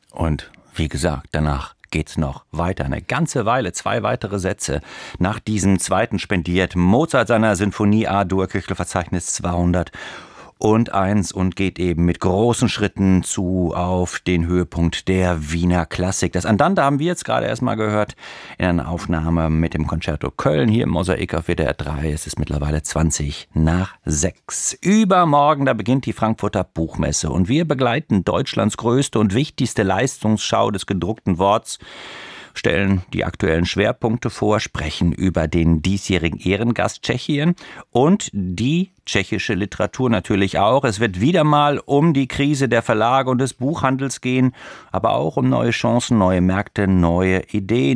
Und wie gesagt, danach geht's noch weiter. Eine ganze Weile, 2 weitere Sätze. Nach diesem zweiten spendiert Mozart seiner Sinfonie A-Dur Köchel-Verzeichnis 201 und geht eben mit großen Schritten zu auf den Höhepunkt der Wiener Klassik. Das Andante haben wir jetzt gerade erstmal gehört in einer Aufnahme mit dem Concerto Köln hier im Mosaik auf WDR 3. Es ist mittlerweile 20:20. Übermorgen, da beginnt die Frankfurter Buchmesse und wir begleiten Deutschlands größte und wichtigste Leistungsschau des gedruckten Worts, stellen die aktuellen Schwerpunkte vor, sprechen über den diesjährigen Ehrengast Tschechien und die tschechische Literatur natürlich auch. Es wird wieder mal um die Krise der Verlage und des Buchhandels gehen, aber auch um neue Chancen, neue Märkte, neue Ideen.